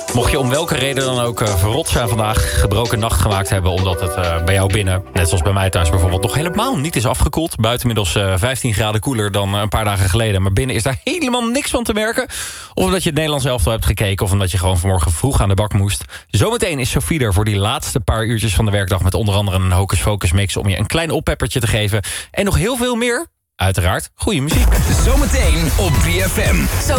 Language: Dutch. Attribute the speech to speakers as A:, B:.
A: Mocht je om welke reden dan ook verrot zijn vandaag, gebroken nacht gemaakt hebben, omdat het bij jou binnen, net zoals bij mij thuis bijvoorbeeld, nog helemaal niet is afgekoeld. Buiten inmiddels 15 graden koeler dan een paar dagen geleden. Maar binnen is daar helemaal niks van te merken. Of omdat je het Nederlands elftal hebt gekeken, of omdat je gewoon vanmorgen vroeg aan de bak moest. Zometeen is Sophie er voor die laatste paar uurtjes van de werkdag met onder andere een Hocus Focus mix om je een klein oppeppertje te geven. En nog heel veel meer. Uiteraard, goede muziek.
B: Zometeen op 3FM.